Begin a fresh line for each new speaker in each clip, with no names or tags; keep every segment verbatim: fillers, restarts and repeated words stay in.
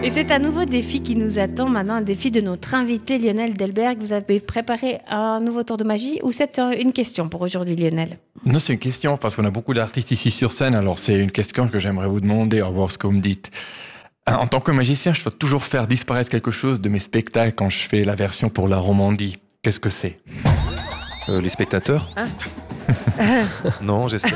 Et c'est un nouveau défi qui nous attend maintenant, un défi de notre invité Lionel Delberg. Vous avez préparé un nouveau tour de magie ou c'est une question pour aujourd'hui, Lionel?
Non, c'est une question parce qu'on a beaucoup d'artistes ici sur scène, alors c'est une question que j'aimerais vous demander, à voir ce que vous me dites. En tant que magicien, je dois toujours faire disparaître quelque chose de mes spectacles quand je fais la version pour la Romandie. Qu'est-ce que c'est?
euh, Les spectateurs
hein?
Non, j'essaie.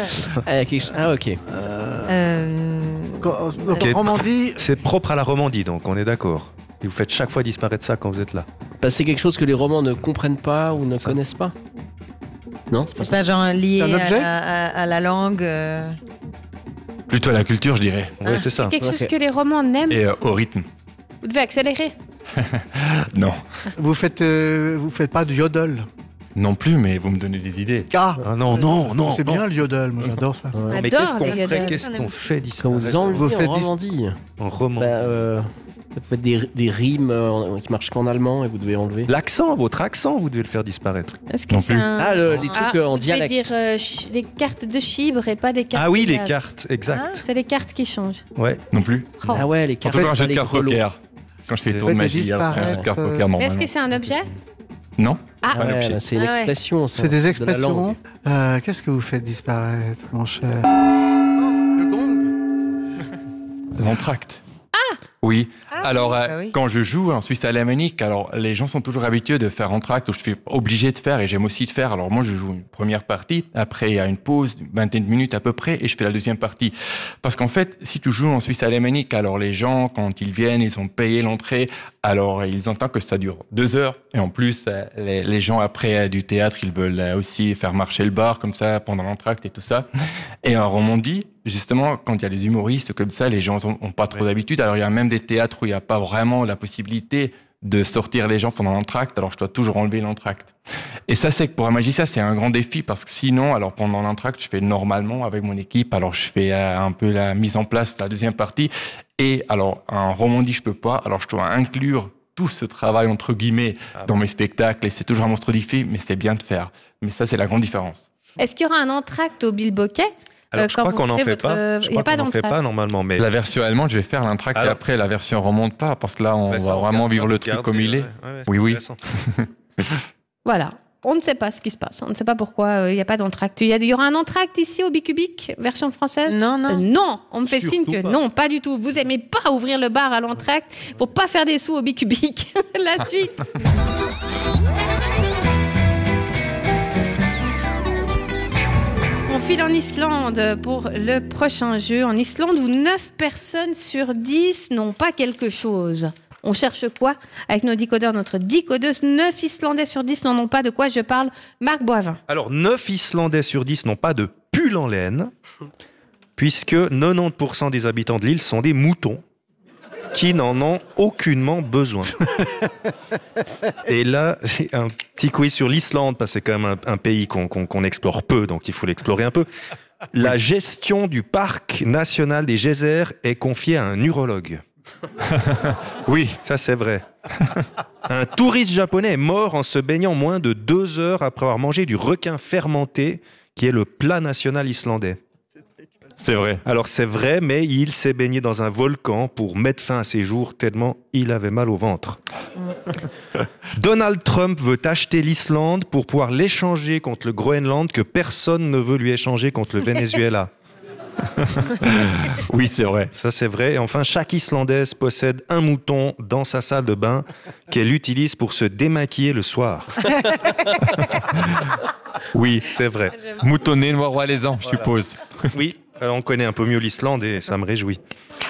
Ah, ok.
Euh... Euh... Quand, donc, en Romandie...
C'est propre à la Romandie, donc on est d'accord. Et vous faites chaque fois disparaître ça quand vous êtes là.
Bah, c'est quelque chose que les Romans ne comprennent pas ou ne ça. connaissent pas. Non, c'est,
c'est pas, pas genre lié à la, à, à la langue euh...
Plutôt à la culture, je dirais.
Ah,
oui, c'est,
c'est
ça.
quelque
okay.
chose que les Romans n'aiment.
Et euh, au rythme.
Vous devez accélérer.
Non.
Vous faites, euh, vous faites pas de yodel?
Non plus, mais vous me donnez des idées.
Ah,
ah non, non, non.
C'est
non.
bien le yodel, moi j'adore ça.
Ouais. Mais qu'est-ce qu'on fait, qu'est-ce qu'on fait disparaître?
Quand vous enlevez
vous faites
en Romandie.
En Romandie.
Bah, euh, vous faites des, des rimes euh, qui marchent qu'en allemand et vous devez enlever.
L'accent, votre accent, vous devez le faire disparaître.
Est-ce que
non
c'est
plus.
un...
Ah, le, les trucs
ah,
euh, en
vous
dialecte.
Vous devez dire euh, ch- les cartes de chibre et pas des cartes.
Ah oui,
de
les
gaz.
cartes, exact.
Ah, c'est les cartes qui changent.
Ouais.
Non plus.
Oh.
Ah ouais, les
En
cartes.
fait, quand je
les
carte poker. Quand je fais le tour de magie, alors je fais une carte poker normalement.
Est-ce que c'est un objet?
Non.
Ah,
ah ouais, bah, c'est une
ah ouais.
expression. Ça,
c'est des
de
expressions. Euh, qu'est-ce que vous faites disparaître, mon cher? Oh, le gong.
L'entracte.
Ah.
Oui.
Ah,
alors, euh,
bah oui.
quand je joue en Suisse alémanique, alors les gens sont toujours habitués de faire entracte, ou je suis obligé de faire, et j'aime aussi de faire. Alors moi, je joue une première partie, après il y a une pause, une vingtaine de minutes à peu près, et je fais la deuxième partie. Parce qu'en fait, si tu joues en Suisse alémanique, alors les gens, quand ils viennent, ils ont payé l'entrée, alors ils entendent que ça dure deux heures, et en plus, les, les gens après du théâtre, ils veulent aussi faire marcher le bar comme ça pendant l'entracte et tout ça. Et en Romandie, justement, quand il y a les humoristes comme ça, les gens n'ont pas trop d'habitude. Alors il y a même des théâtres où il n'y a pas vraiment la possibilité de sortir les gens pendant l'entracte, alors je dois toujours enlever l'entracte. Et ça, c'est que pour un magicien, c'est un grand défi, parce que sinon, alors pendant l'entracte, je fais normalement avec mon équipe, alors je fais euh, un peu la mise en place de la deuxième partie, et alors en Romandie, je peux pas, alors je dois inclure tout ce travail, entre guillemets, ah dans bon. mes spectacles, et c'est toujours un monstre défi, mais c'est bien de faire. Mais ça, c'est la grande différence.
Est-ce qu'il y aura un entracte au Bilboquet?
Alors, euh, je crois qu'on n'en fait
votre...
pas. Je crois qu'on n'en fait pas normalement. Mais...
La version allemande, je vais faire l'entracte et après, la version remonte pas, parce que là, on bah, va on vraiment regarde, vivre le truc regarde, comme il est. Ouais, ouais, oui, oui.
Voilà. On ne sait pas ce qui se passe. On ne sait pas pourquoi il euh, n'y a pas d'entracte. Il y, a, il y aura un entracte ici au Bicubic, version française?
Non, non.
Euh, non, on me fait
Surtout
signe que
pas.
non, pas du tout. Vous aimez pas ouvrir le bar à l'entracte pour pas faire des sous au Bicubic. La suite. On file en Islande pour le prochain jeu. En Islande, où neuf personnes sur dix n'ont pas quelque chose. On cherche quoi? Avec nos décodeurs, notre décodeuse, neuf Islandais sur dix n'en ont pas. De quoi je parle? Marc Boivin.
Alors, neuf Islandais sur dix n'ont pas de pull en laine, puisque quatre-vingt-dix pour cent des habitants de l'île sont des moutons qui n'en ont aucunement besoin. Et là, j'ai un petit quiz sur l'Islande, parce que c'est quand même un, un pays qu'on, qu'on, qu'on explore peu, donc il faut l'explorer un peu. La gestion du parc national des geysers est confiée à un urologue.
Oui.
Ça, c'est vrai. Un touriste japonais est mort en se baignant moins de deux heures après avoir mangé du requin fermenté, qui est le plat national islandais.
C'est vrai.
Alors, c'est vrai, mais il s'est baigné dans un volcan pour mettre fin à ses jours, tellement il avait mal au ventre. Donald Trump veut acheter l'Islande pour pouvoir l'échanger contre le Groenland, que personne ne veut lui échanger contre le Venezuela.
Oui, c'est vrai.
Ça, c'est vrai. Et enfin, chaque Islandaise possède un mouton dans sa salle de bain qu'elle utilise pour se démaquiller le soir.
Oui,
c'est vrai.
Moutonné, noir roi les ans, voilà. Je suppose.
Oui, alors on connaît un peu mieux l'Islande et ça me réjouit.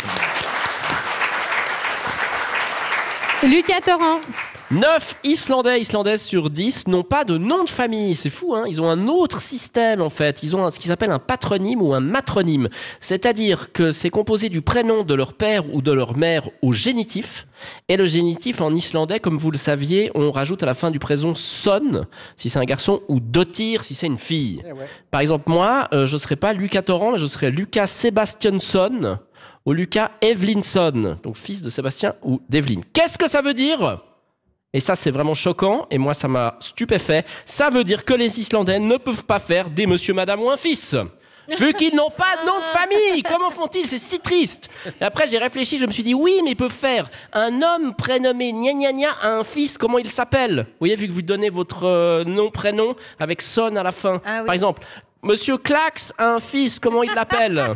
Lucas Torrent.
neuf Islandais, Islandaises sur dix n'ont pas de nom de famille. C'est fou, hein? Ils ont un autre système, en fait. Ils ont un, ce qu'ils appellent un patronyme ou un matronyme. C'est-à-dire que c'est composé du prénom de leur père ou de leur mère au génitif. Et le génitif, en islandais, comme vous le saviez, on rajoute à la fin du présent son, si c'est un garçon, ou dotir, si c'est une fille. Eh ouais. Par exemple, moi, euh, je ne serais pas Lucas Torrent, mais je serais Lucas Sebastiansson ou Lucas Evelinson, donc fils de Sébastien ou d'Eveline. Qu'est-ce que ça veut dire ? Et ça, c'est vraiment choquant, et moi, ça m'a stupéfait. Ça veut dire que les Islandais ne peuvent pas faire des monsieur, madame ou un fils. vu qu'ils n'ont pas de nom de famille. Comment font-ils? C'est si triste. Et après, j'ai réfléchi, je me suis dit, oui, mais ils peuvent faire un homme prénommé gna gna gna à un fils, comment il s'appelle? Vous voyez, vu que vous donnez votre euh, nom, prénom, avec son à la fin.
Ah oui.
Par exemple, Monsieur Clax a un fils, comment il l'appelle?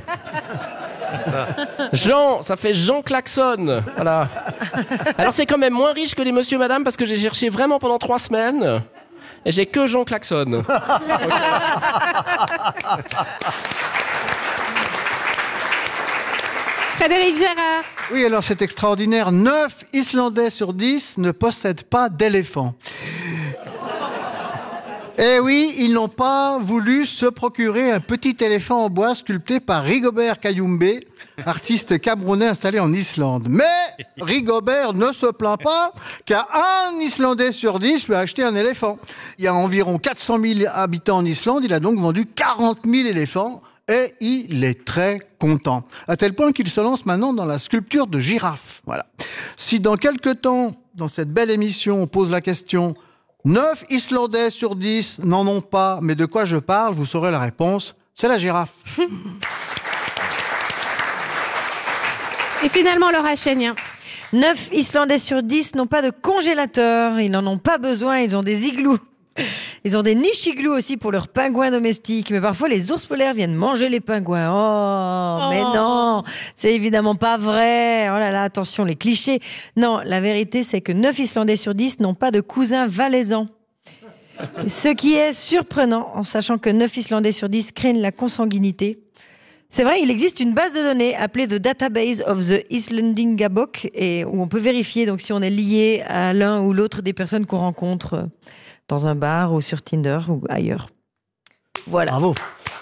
Jean, ça fait Jean Klaxon. Voilà. Alors c'est quand même moins riche que les monsieur madame parce que j'ai cherché vraiment pendant trois semaines et j'ai que Jean Klaxon.
Frédéric Gérard.
Oui, alors c'est extraordinaire. neuf Islandais sur dix ne possèdent pas d'éléphant. Eh oui, ils n'ont pas voulu se procurer un petit éléphant en bois sculpté par Rigobert Kayumbe, artiste camerounais installé en Islande. Mais Rigobert ne se plaint pas car un Islandais sur dix lui a acheté un éléphant. Il y a environ quatre cent mille habitants en Islande, il a donc vendu quarante mille éléphants et il est très content. À tel point qu'il se lance maintenant dans la sculpture de girafes. Voilà. Si dans quelques temps, dans cette belle émission, on pose la question neuf Islandais sur dix n'en ont pas, mais de quoi je parle? Vous saurez la réponse, c'est la girafe.
Et finalement, Laura Chénian.
neuf Islandais sur dix n'ont pas de congélateur. Ils n'en ont pas besoin, ils ont des igloos. Ils ont des niches igloos aussi pour leurs pingouins domestiques. Mais parfois, les ours polaires viennent manger les pingouins. Oh, oh. Mais non, c'est évidemment pas vrai. Oh là là, attention, les clichés. Non, la vérité, c'est que neuf Islandais sur dix n'ont pas de cousins valaisans. Ce qui est surprenant, en sachant que neuf Islandais sur dix craignent la consanguinité. C'est vrai, il existe une base de données appelée The Database of the Islandingabok et où on peut vérifier donc si on est lié à l'un ou l'autre des personnes qu'on rencontre dans un bar ou sur Tinder ou ailleurs. Voilà.
Bravo.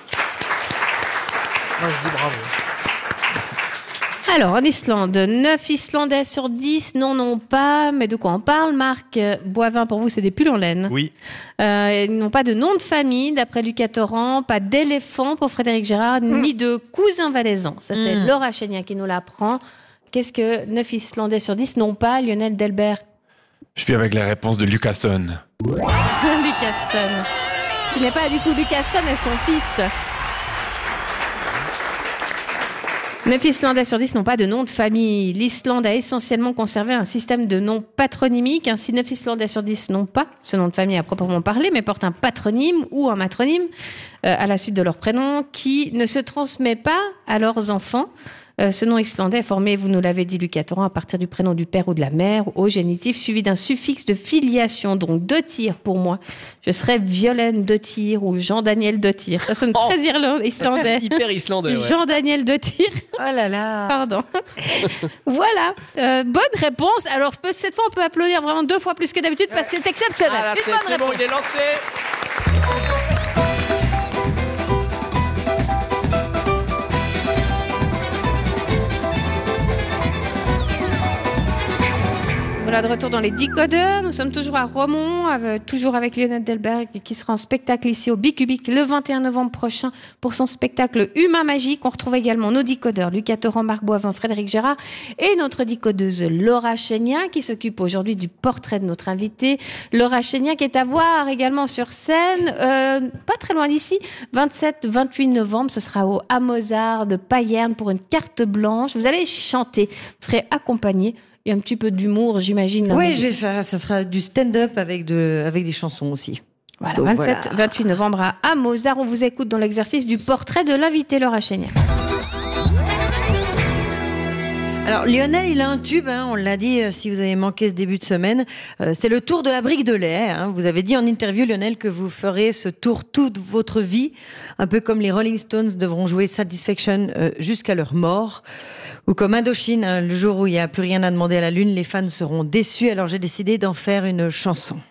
Moi, je dis bravo.
Alors, en Islande, neuf Islandais sur dix n'en ont pas. Mais de quoi on parle, Marc Boivin, pour vous, c'est des pulls en laine.
Oui.
Euh, ils n'ont pas de nom de famille, d'après Lucas Torrent, pas d'éléphant pour Frédéric Gérard, mmh. ni de cousin valaisans. Ça, c'est mmh. Laura Chénian qui nous l'apprend. Qu'est-ce que neuf Islandais sur dix n'ont pas, Lionel Delbert?
Je suis avec la réponse de Lucasson.
Lucasson. Ce n'est pas du coup Lucasson et son fils. neuf Islandais sur dix n'ont pas de nom de famille. L'Islande a essentiellement conservé un système de noms patronymiques. Ainsi, neuf Islandais sur dix n'ont pas ce nom de famille à proprement parler, mais portent un patronyme ou un matronyme euh, à la suite de leur prénom qui ne se transmet pas à leurs enfants. Euh, ce nom islandais est formé, vous nous l'avez dit, Lucas Torrent, à partir du prénom du père ou de la mère, au génitif, suivi d'un suffixe de filiation. Donc, Dottir, pour moi, je serais Violaine Dottir ou Jean-Daniel Dottir. Ça sonne oh. très islandais.
Hyper islandais, ouais.
Jean-Daniel Dottir.
Oh là là.
Pardon. Voilà. Euh, bonne réponse. Alors, cette fois, on peut applaudir vraiment deux fois plus que d'habitude parce que c'est exceptionnel.
Ah, là,
Une
c'est,
bonne
c'est
réponse.
bon, il est lancé.
Voilà, de retour dans les Décodeurs. Nous sommes toujours à Romont, avec, toujours avec Lionel Delbert, qui sera en spectacle ici au Bicubic le vingt et un novembre prochain pour son spectacle Humain Magique. On retrouve également nos Décodeurs, Lucas Torrent, Marc Boivin, Frédéric Gérard et notre décodeuse Laura Chénian qui s'occupe aujourd'hui du portrait de notre invité. Laura Chénian qui est à voir également sur scène, euh, pas très loin d'ici, vingt-sept vingt-huit novembre. Ce sera au Mozart de Payerne pour une carte blanche. Vous allez chanter, vous serez accompagné. Il y a un petit peu d'humour, j'imagine. Là,
oui,
mais...
je vais faire. Ça sera du stand-up avec, de, avec des chansons aussi.
Voilà, donc, vingt-sept vingt-huit voilà. novembre à, à Mozart. On vous écoute dans l'exercice du portrait de l'invité Laura Chénian.
Alors Lionel, il a un tube, hein, on l'a dit euh, si vous avez manqué ce début de semaine, euh, c'est le tour de la brique de lait. Hein. Vous avez dit en interview, Lionel, que vous ferez ce tour toute votre vie, un peu comme les Rolling Stones devront jouer Satisfaction euh, jusqu'à leur mort, ou comme Indochine, hein, le jour où il n'y a plus rien à demander à la Lune, les fans seront déçus, alors j'ai décidé d'en faire une chanson.